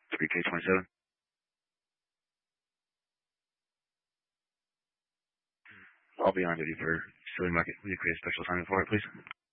3K27. I'll be on duty for civilian market. Will you create a special assignment for it, please?